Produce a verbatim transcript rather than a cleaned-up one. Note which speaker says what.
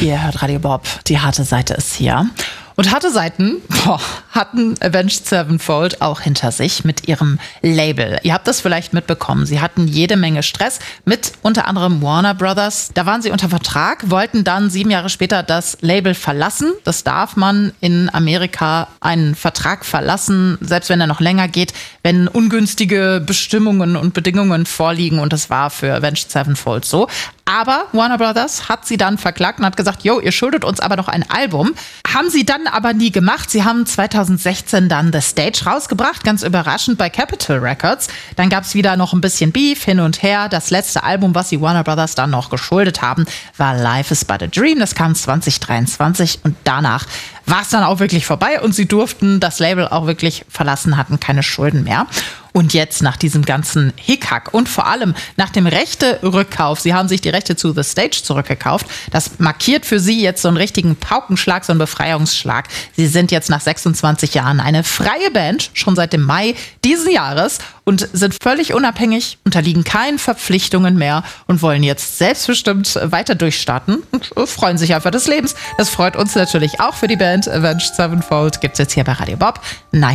Speaker 1: Ihr hört Radio Bob, die harte Seite ist hier. Und harte Seiten boah, hatten Avenged Sevenfold auch hinter sich mit ihrem Label. Ihr habt das vielleicht mitbekommen. Sie hatten jede Menge Stress mit unter anderem Warner Brothers. Da waren sie unter Vertrag, wollten dann sieben Jahre später das Label verlassen. Das darf man in Amerika einen Vertrag verlassen, selbst wenn er noch länger geht, wenn ungünstige Bestimmungen und Bedingungen vorliegen. Und das war für Avenged Sevenfold so. Aber Warner Brothers hat sie dann verklagt und hat gesagt, jo, ihr schuldet uns aber noch ein Album. Haben sie dann aber nie gemacht. Sie haben zweitausendsechzehn dann The Stage rausgebracht, ganz überraschend bei Capitol Records. Dann gab es wieder noch ein bisschen Beef hin und her. Das letzte Album, was sie Warner Brothers dann noch geschuldet haben, war Life is but a Dream. Das kam zwanzig dreiundzwanzig und danach war es dann auch wirklich vorbei und sie durften das Label auch wirklich verlassen, hatten keine Schulden mehr. Und jetzt nach diesem ganzen Hickhack und vor allem nach dem Rechte-Rückkauf, sie haben sich die Rechte zu The Stage zurückgekauft, das markiert für sie jetzt so einen richtigen Paukenschlag, so einen Befreiungsschlag. Sie sind jetzt nach sechsundzwanzig Jahren eine freie Band, schon seit dem Mai diesen Jahres und sind völlig unabhängig, unterliegen keinen Verpflichtungen mehr und wollen jetzt selbstbestimmt weiter durchstarten und freuen sich einfach des Lebens. Das freut uns natürlich auch für die Band Avenged Sevenfold. Gibt's jetzt hier bei Radio Bob. Nein.